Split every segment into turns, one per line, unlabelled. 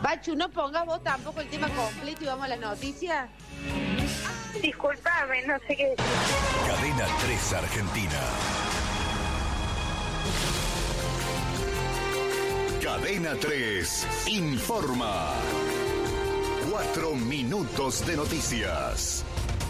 Bachu, no pongas vos tampoco el tema completo y vamos a las noticias.
Disculpame, no sé qué decir.
Cadena 3 Argentina. Cadena 3 informa. 4 minutos de noticias.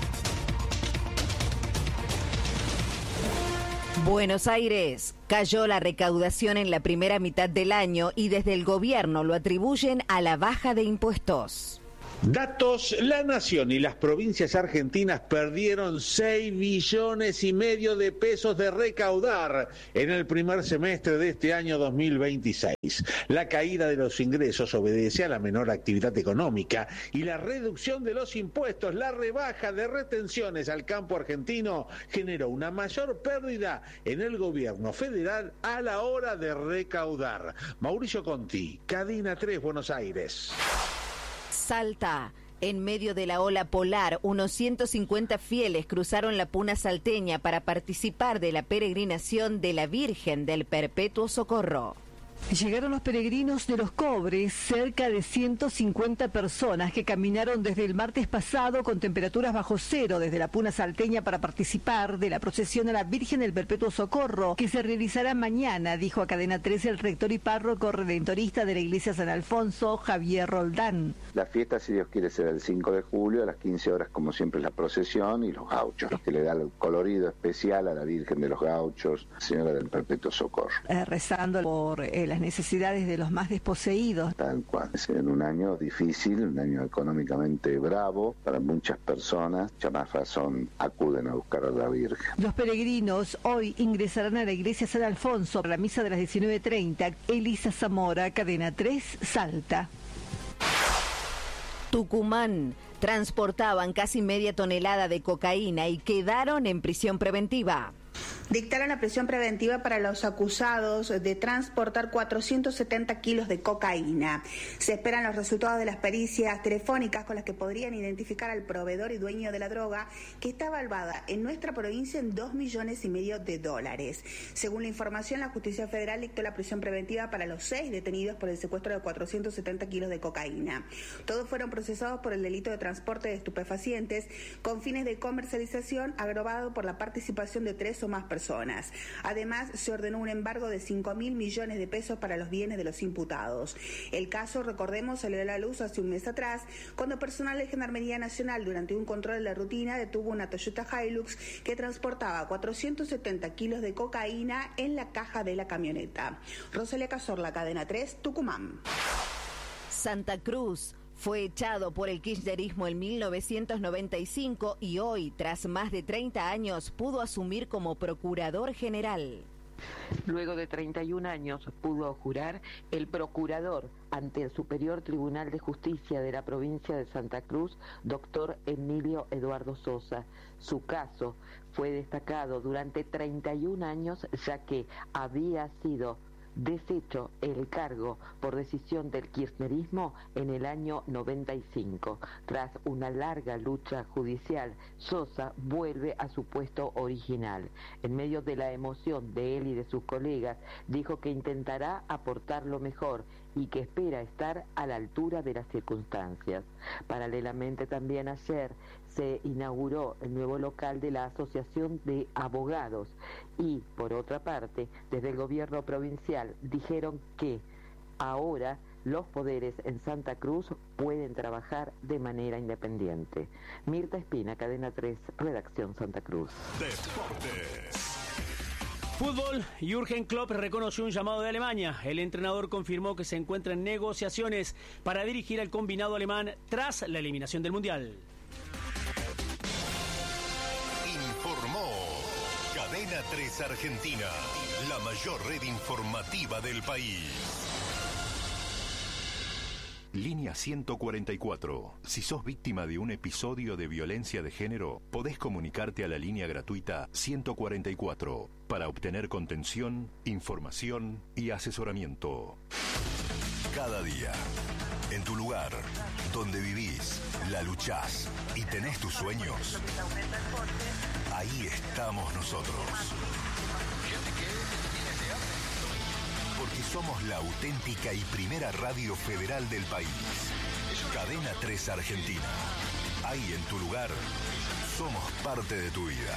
Buenos Aires. Cayó la recaudación en la primera mitad del año y desde el gobierno lo atribuyen a la baja de impuestos.
Datos: la nación y las provincias argentinas perdieron 6,5 billones de pesos de recaudar en el primer semestre de este año 2026. La caída de los ingresos obedece a la menor actividad económica y la reducción de los impuestos. La rebaja de retenciones al campo argentino generó una mayor pérdida en el gobierno federal a la hora de recaudar. Mauricio Conti, Cadena 3, Buenos Aires.
Salta. En medio de la ola polar, unos 150 fieles cruzaron la Puna salteña para participar de la peregrinación de la Virgen del Perpetuo Socorro.
Llegaron los peregrinos de los Cobres, cerca de 150 personas que caminaron desde el martes pasado con temperaturas bajo cero desde la Puna salteña para participar de la procesión a la Virgen del Perpetuo Socorro, que se realizará mañana, dijo a Cadena 13 el rector y párroco redentorista de la Iglesia San Alfonso, Javier Roldán.
La fiesta, si Dios quiere, será el 5 de julio, a las 15 horas, como siempre, la procesión y los gauchos, que le da el colorido especial a la Virgen de los Gauchos, Señora del Perpetuo Socorro.
Rezando por las necesidades de los más desposeídos.
Tal cual. Es en un año difícil, un año económicamente bravo para muchas personas. Ya más razón acuden a buscar a la Virgen.
Los peregrinos hoy ingresarán a la iglesia San Alfonso para la misa de las 19:30. Elisa Zamora, Cadena 3, Salta.
Tucumán. Transportaban casi media tonelada de cocaína y quedaron en prisión preventiva.
Dictaron la prisión preventiva para los acusados de transportar 470 kilos de cocaína. Se esperan los resultados de las pericias telefónicas con las que podrían identificar al proveedor y dueño de la droga, que está valuada en nuestra provincia en $2,5 millones. Según la información, la Justicia Federal dictó la prisión preventiva para los 6 detenidos por el secuestro de 470 kilos de cocaína. Todos fueron procesados por el delito de transporte de estupefacientes con fines de comercialización agravado por la participación de 3 o más personas. Además, se ordenó un embargo de 5.000 millones de pesos para los bienes de los imputados. El caso, recordemos, salió a la luz hace un mes atrás, cuando personal de Gendarmería Nacional, durante un control de la rutina, detuvo una Toyota Hilux que transportaba 470 kilos de cocaína en la caja de la camioneta. Rosalía Cazorla, Cadena 3, Tucumán.
Santa Cruz. Fue echado por el kirchnerismo en 1995 y hoy, tras más de 30 años, pudo asumir como procurador general.
Luego de 31 años pudo jurar el procurador ante el Superior Tribunal de Justicia de la provincia de Santa Cruz, doctor Emilio Eduardo Sosa. Su caso fue destacado durante 31 años, ya que había sido deshecho el cargo por decisión del kirchnerismo en el año 95. Tras una larga lucha judicial, Sosa vuelve a su puesto original. En medio de la emoción de él y de sus colegas, dijo que intentará aportar lo mejor y que espera estar a la altura de las circunstancias. Paralelamente, también ayer se inauguró el nuevo local de la Asociación de Abogados y, por otra parte, desde el gobierno provincial dijeron que ahora los poderes en Santa Cruz pueden trabajar de manera independiente. Mirta Espina, Cadena 3, Redacción Santa Cruz.
Deportes.
Fútbol. Jürgen Klopp reconoció un llamado de Alemania. El entrenador confirmó que se encuentra en negociaciones para dirigir al combinado alemán tras la eliminación del Mundial.
Informó Cadena 3 Argentina, la mayor red informativa del país. Línea 144. Si sos víctima de un episodio de violencia de género, podés comunicarte a la línea gratuita 144 para obtener contención, información y asesoramiento. Cada día, en tu lugar, donde vivís, la luchás y tenés tus sueños, ahí estamos nosotros. Porque Somos la auténtica y primera radio federal del país. Cadena 3 Argentina. Ahí en tu lugar, somos parte de tu vida.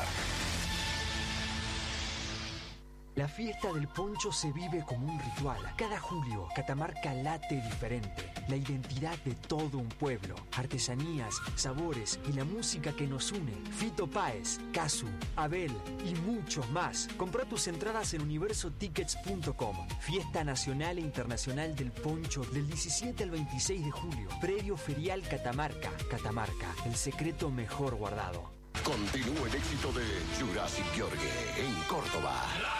La fiesta del poncho se vive como un ritual. Cada julio, Catamarca late diferente. La identidad de todo un pueblo. Artesanías, sabores y la música que nos une. Fito Páez, Casu, Abel y muchos más. Compra tus entradas en universotickets.com. Fiesta Nacional e Internacional del Poncho del 17 al 26 de julio. Predio Ferial Catamarca. Catamarca, el secreto mejor guardado.
Continúa el éxito de Jurassic Gheorghe en Córdoba.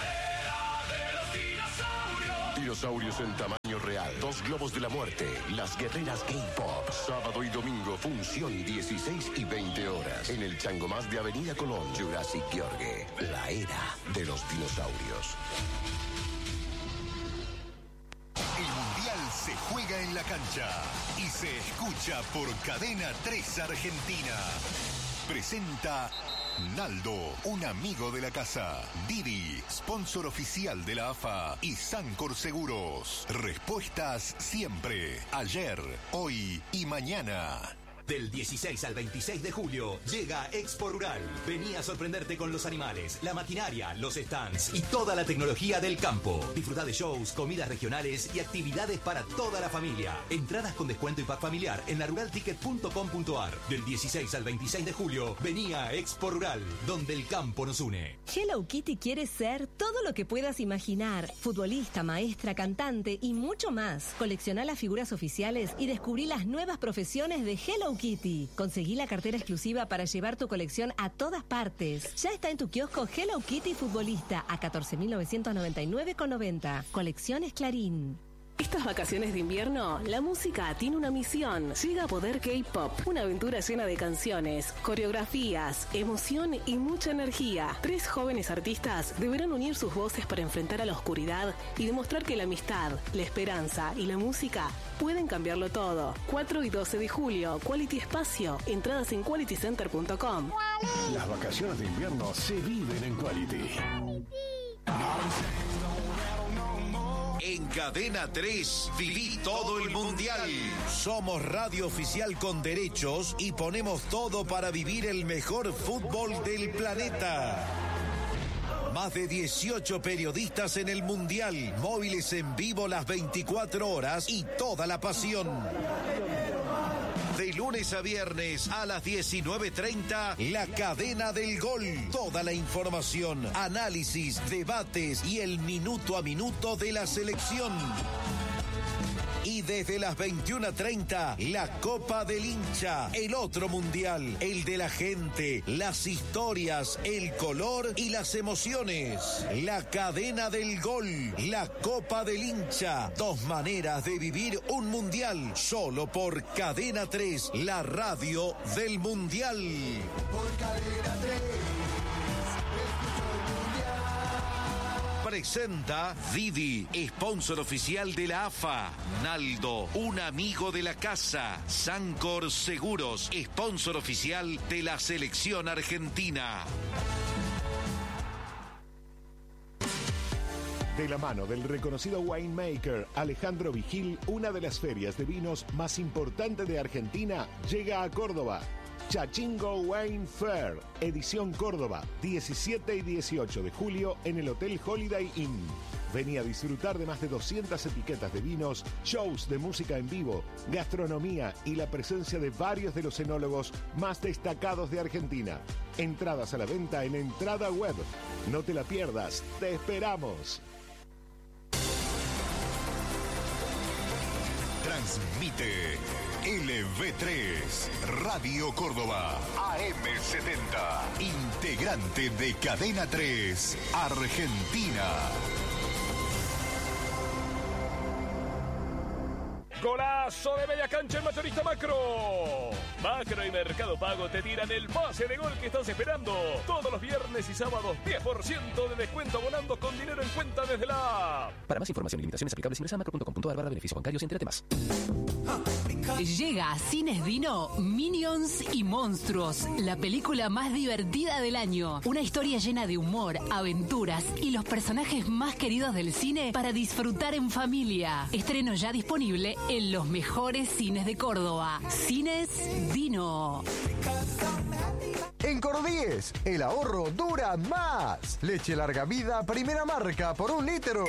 Dinosaurios en tamaño real, 2 globos de la muerte, las guerreras Gay Pop. Sábado y domingo, función 16 y 20 horas. En el Chango Más de Avenida Colón, Jurassic Gheorghe, la era de los dinosaurios.
El Mundial se juega en la cancha y se escucha por Cadena 3 Argentina. Presenta Naldo, un amigo de la casa. Didi, sponsor oficial de la AFA y Sancor Seguros. Respuestas siempre, ayer, hoy y mañana.
Del 16 al 26 de julio llega Expo Rural. Vení a sorprenderte con los animales, la maquinaria, los stands y toda la tecnología del campo. Disfruta de shows, comidas regionales y actividades para toda la familia. Entradas con descuento y pack familiar en laruralticket.com.ar. Del 16 al 26 de julio, vení a Expo Rural, donde el campo nos une.
Hello Kitty quiere ser todo lo que puedas imaginar. Futbolista, maestra, cantante y mucho más. Colecciona las figuras oficiales y descubrí las nuevas profesiones de Hello Kitty. Conseguí la cartera exclusiva para llevar tu colección a todas partes. Ya está en tu kiosco Hello Kitty Futbolista a 14.999,90. Colecciones Clarín.
Estas vacaciones de invierno, la música tiene una misión. Llega a Poder K-Pop, una aventura llena de canciones, coreografías, emoción y mucha energía. 3 jóvenes artistas deberán unir sus voces para enfrentar a la oscuridad y demostrar que la amistad, la esperanza y la música pueden cambiarlo todo. 4 y 12 de julio, Quality Espacio. Entradas en qualitycenter.com.
Las vacaciones de invierno se viven en Quality.
En Cadena 3, viví todo el Mundial. Somos radio oficial con derechos y ponemos todo para vivir el mejor fútbol del planeta. Más de 18 periodistas en el Mundial, móviles en vivo las 24 horas y toda la pasión. De lunes a viernes a las 19:30, La Cadena del Gol. Toda la información, análisis, debates y el minuto a minuto de la selección. Y desde las 21:30, la Copa del Hincha, el otro mundial, el de la gente, las historias, el color y las emociones. La Cadena del Gol, la Copa del Hincha, 2 maneras de vivir un mundial, solo por Cadena 3, la radio del mundial. Por Cadena 3. Presenta Didi, sponsor oficial de la AFA. Naldo, un amigo de la casa. Sancor Seguros, sponsor oficial de la selección argentina.
De la mano del reconocido winemaker Alejandro Vigil, una de las ferias de vinos más importantes de Argentina llega a Córdoba. Chachingo Wine Fair, edición Córdoba, 17 y 18 de julio en el Hotel Holiday Inn. Vení a disfrutar de más de 200 etiquetas de vinos, shows de música en vivo, gastronomía y la presencia de varios de los enólogos más destacados de Argentina. Entradas a la venta en Entrada Web. No te la pierdas, te esperamos.
Transmite LV3, Radio Córdoba, AM70, integrante de Cadena 3, Argentina.
Golazo de media cancha el Mayorista Macro. Macro y Mercado Pago te tiran el pase de gol que estás esperando. Todos los viernes y sábados 10% de descuento abonando con dinero en cuenta desde la app.
Para más información y limitaciones aplicables ingresa a macro.com.ar/beneficios bancarios y entrete más.
Llega a Cines Dino Minions y Monstruos, la película más divertida del año. Una historia llena de humor, aventuras y los personajes más queridos del cine para disfrutar en familia. Estreno ya disponible en los mejores cines de Córdoba. Cines Dino.
En Cordies, el ahorro dura más. Leche larga vida, primera marca por 1 litro,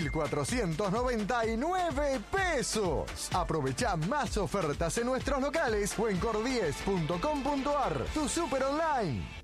1.499 pesos. Aprovecha más ofertas en nuestros locales o en cordies.com.ar, tu super online.